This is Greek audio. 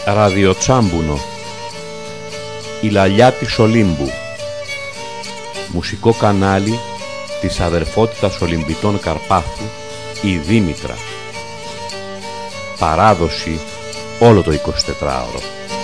Ραδιοτσάμπουνο. Η Λαλιά της Ολύμπου. Μουσικό κανάλι της Αδερφότητας Ολυμπητών Καρπάθου, η Δήμητρα. Παράδοση όλο το 24ωρο.